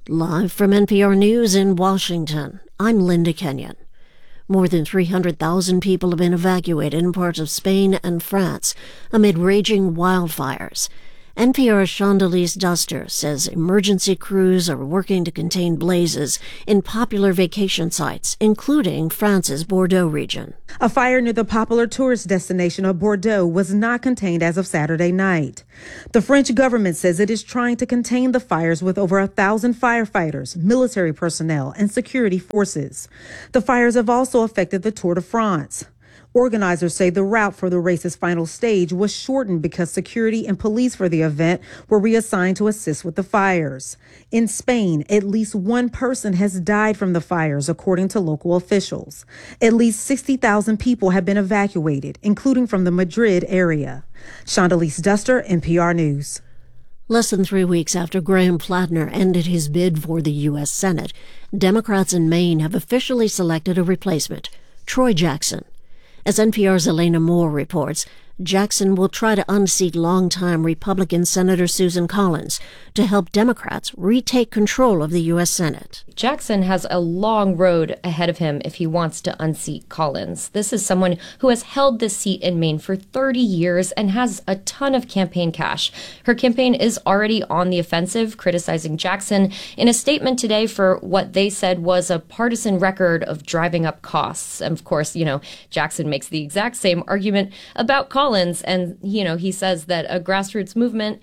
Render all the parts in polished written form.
Live from NPR News in Washington, I'm Linda Kenyon. More than 300,000 people have been evacuated in parts of Spain and France amid raging wildfires. NPR's Chandalise Duster says emergency crews are working to contain blazes in popular vacation sites, including France's Bordeaux region. A fire near the popular tourist destination of Bordeaux was not contained as of Saturday night. The French government says it is trying to contain the fires with over 1,000 firefighters, military personnel, and security forces. The fires have also affected the Tour de France. Organizers say the route for the race's final stage was shortened because security and police for the event were reassigned to assist with the fires. In Spain, at least one person has died from the fires, according to local officials. At least 60,000 people have been evacuated, including from the Madrid area. Chandalise Duster, NPR News. Less than 3 weeks after Graham Plattner ended his bid for the U.S. Senate, Democrats in Maine have officially selected a replacement, Troy Jackson. As NPR's Elena Moore reports, Jackson will try to unseat longtime Republican Senator Susan Collins to help Democrats retake control of the U.S. Senate. Jackson has a long road ahead of him if he wants to unseat Collins. This is someone who has held this seat in Maine for 30 years and has a ton of campaign cash. Her campaign is already on the offensive, criticizing Jackson in a statement today for what they said was a partisan record of driving up costs. And of course, Jackson makes the exact same argument about Collins. And, he says that a grassroots movement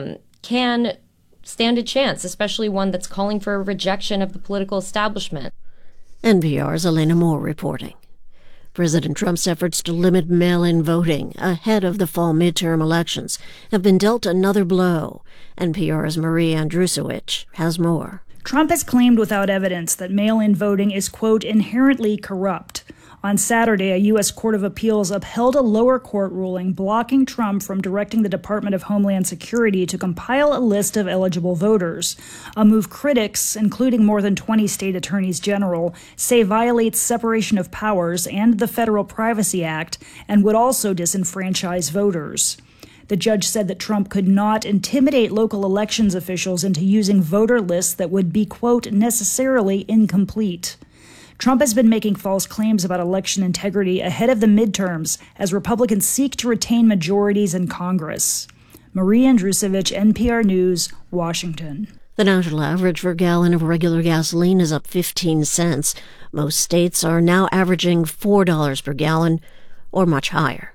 can stand a chance, especially one that's calling for a rejection of the political establishment. NPR's Elena Moore reporting. President Trump's efforts to limit mail-in voting ahead of the fall midterm elections have been dealt another blow. NPR's Marie Andrusewicz has more. Trump has claimed without evidence that mail-in voting is, quote, inherently corrupt. On Saturday, a U.S. Court of Appeals upheld a lower court ruling blocking Trump from directing the Department of Homeland Security to compile a list of eligible voters, a move critics, including more than 20 state attorneys general, say violates separation of powers and the Federal Privacy Act and would also disenfranchise voters. The judge said that Trump could not intimidate local elections officials into using voter lists that would be, quote, necessarily incomplete. Trump has been making false claims about election integrity ahead of the midterms as Republicans seek to retain majorities in Congress. Marie Andrusewicz, NPR News, Washington. The national average for a gallon of regular gasoline is up 15 cents. Most states are now averaging $4 per gallon or much higher.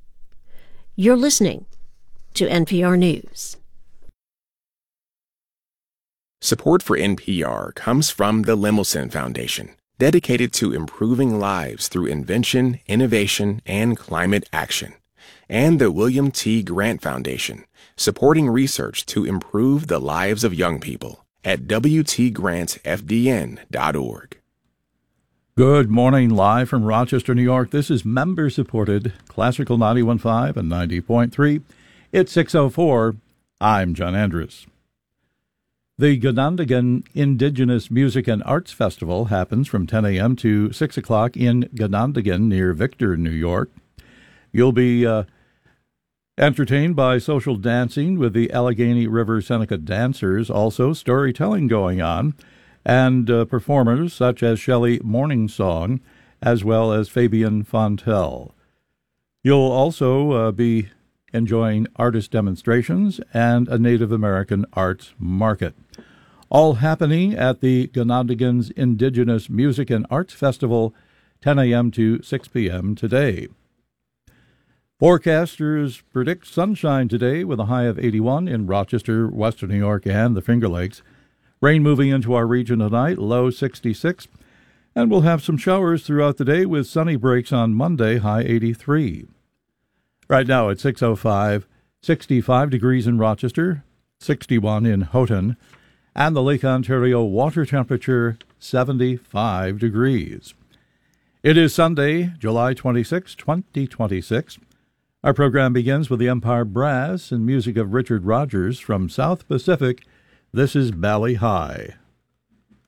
You're listening to NPR News. Support for NPR comes from the Lemelson Foundation, dedicated to improving lives through invention, innovation, and climate action. And the William T. Grant Foundation, supporting research to improve the lives of young people at wtgrantfdn.org. Good morning, live from Rochester, New York. This is member-supported Classical 91.5 and 90.3. It's 6:04. I'm John Andrews. The Ganondagan Indigenous Music and Arts Festival happens from 10 a.m. to 6 o'clock in Ganondagan near Victor, New York. You'll be entertained by social dancing with the Allegheny River Seneca Dancers, also storytelling going on, and performers such as Shelley Morningsong, as well as Fabian Fontel. You'll also be enjoying artist demonstrations and a Native American arts market. All happening at the Ganondagan's Indigenous Music and Arts Festival, 10 a.m. to 6 p.m. today. Forecasters predict sunshine today with a high of 81 in Rochester, Western New York, and the Finger Lakes. Rain moving into our region tonight, low 66. And we'll have some showers throughout the day with sunny breaks on Monday, high 83. Right now at 6:05, 65 degrees in Rochester, 61 in Houghton, and the Lake Ontario water temperature 75 degrees. It is Sunday, July 26, 2026. Our program begins with the Empire Brass and music of Richard Rogers from South Pacific. This is Bali High.